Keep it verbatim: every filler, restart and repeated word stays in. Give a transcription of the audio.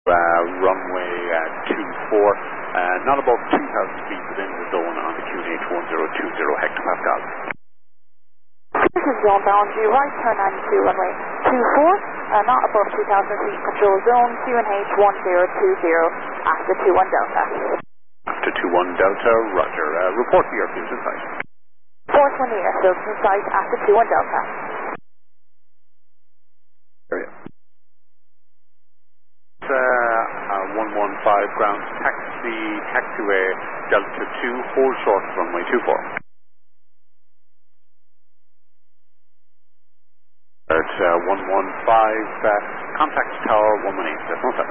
Uh, runway uh, two four, uh, not above two thousand feet within the zone on the Q N H one zero two zero hectopascal. This is zone boundary, right turn ninety-two, runway two four, uh, not above two thousand feet, control zone Q N H one zero two zero, after two one Delta. After two one Delta, roger. Uh, report the airfield in sight. four twenty airfield in sight, after two one Delta. Area. Uh, uh, one one five ground taxi, taxiway Delta two, hold short runway two four. At uh, one one five, uh, contact tower one one eight, that's not that.